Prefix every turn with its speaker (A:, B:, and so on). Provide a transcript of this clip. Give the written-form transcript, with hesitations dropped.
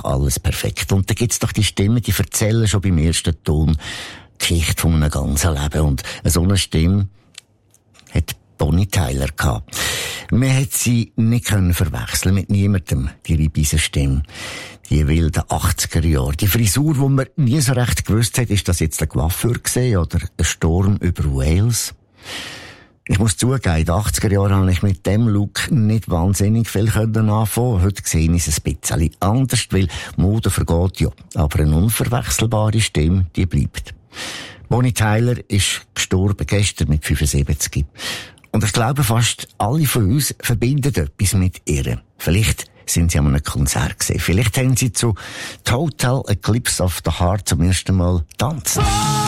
A: alles perfekt. Und da gibt's doch die Stimmen, die erzählen schon beim ersten Ton die Geschichte von einem ganzen Leben. Und so eine Stimme hat Bonnie Tyler gehabt. Man hat sie nicht verwechseln mit niemandem, die Ribisen-Stimme. Die wilden 80er Jahre. Die Frisur, die man nie so recht gewusst hat, ist das jetzt ein Coiffeur gewesen oder ein Sturm über Wales? Ich muss zugeben, in den 80er Jahren habe ich mit dem Look nicht wahnsinnig viel anfangen. Heute sehe ich es ein bisschen anders, weil Mode vergeht ja. Aber eine unverwechselbare Stimme, die bleibt. Bonnie Tyler ist gestorben gestern mit 75. Und ich glaube, fast alle von uns verbinden etwas mit ihr. Vielleicht sind sie an einem Konzert gesehen. Vielleicht haben sie zu Total Eclipse of the Heart zum ersten Mal getanzt.